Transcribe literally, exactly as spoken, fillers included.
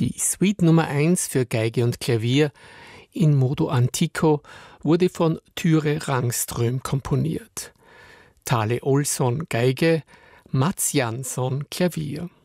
Die Suite Nummer eins für Geige und Klavier in Modo Antico wurde von Thyre Rangström komponiert. Tale Olsson Geige, Mats Jansson Klavier.